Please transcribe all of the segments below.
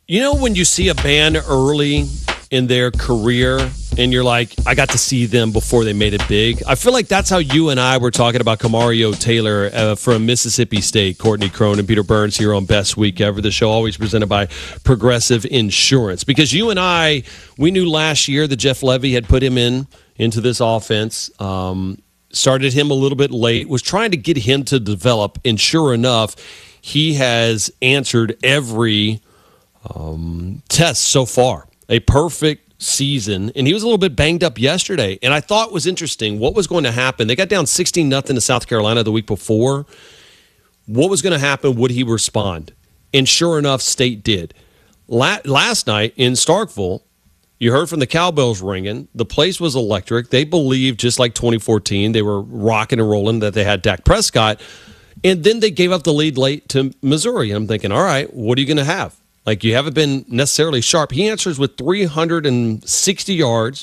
You know when you see a band early in their career and you're like, I got to see them before they made it big? I feel like that's how you and I were talking about Camario Taylor from Mississippi State, Courtney Crone and Peter Burns here on Best Week Ever, the show always presented by Progressive Insurance. Because you and I, we knew last year that Jeff Levy had put him into this offense, started him a little bit late, was trying to get him to develop, and sure enough, he has answered every test so far. A perfect season, and he was a little bit banged up yesterday. And I thought it was interesting what was going to happen. They got down 16-0 to South Carolina the week before. What was going to happen? Would he respond? And sure enough, State did. Last night in Starkville, you heard from the cowbells ringing. The place was electric. They believed, just like 2014, they were rocking and rolling, that they had Dak Prescott. And then they gave up the lead late to Missouri. And I'm thinking, all right, what are you going to have? Like, you haven't been necessarily sharp. He answers with 360 yards,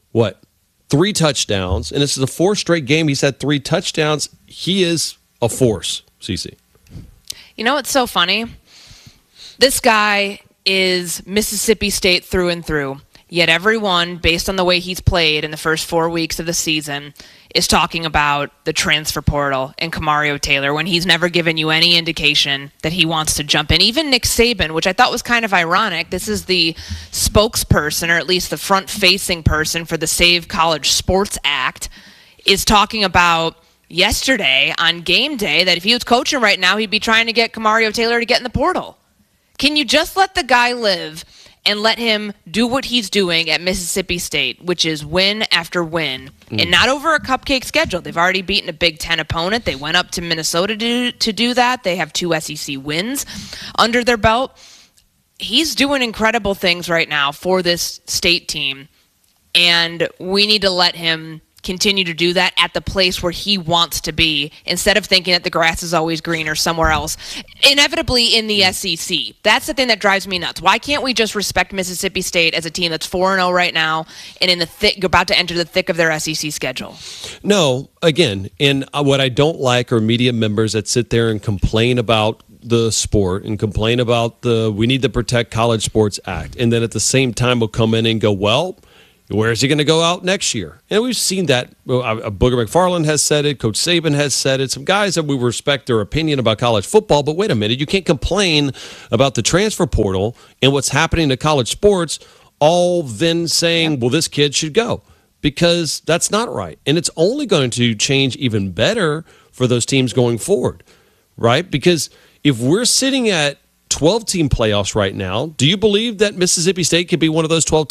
3 touchdowns, and this is the 4th straight game he's had 3 touchdowns. He is a force, CC. You know what's so funny? This guy is Mississippi State through and through, yet everyone, based on the way he's played in the first 4 weeks of the season, is talking about the transfer portal and Camario Taylor when he's never given you any indication that he wants to jump in. Even Nick Saban, which I thought was kind of ironic, this is the spokesperson, or at least the front-facing person for the Save College Sports Act, is talking about yesterday on game day that if he was coaching right now, he'd be trying to get Camario Taylor to get in the portal. Can you just let the guy live and let him do what he's doing at Mississippi State, which is win after win, and not over a cupcake schedule? They've already beaten a Big Ten opponent. They went up to Minnesota to do that. They have 2 SEC wins under their belt. He's doing incredible things right now for this State team, and we need to let him continue to do that at the place where he wants to be, instead of thinking that the grass is always greener somewhere else, inevitably in the SEC. That's the thing that drives me nuts. Why can't we just respect Mississippi State as a team that's 4-0 right now and in the about to enter the thick of their SEC schedule? No, again, and what I don't like are media members that sit there and complain about the sport and complain about we need to protect College Sports Act, and then at the same time will come in and go, well, where is he going to go out next year? And we've seen that. Booger McFarland has said it. Coach Saban has said it. Some guys that we respect their opinion about college football. But wait a minute. You can't complain about the transfer portal and what's happening to college sports, all then saying, well, this kid should go. Because that's not right. And it's only going to change even better for those teams going forward, right? Because if we're sitting at 12-team playoffs right now, do you believe that Mississippi State could be one of those 12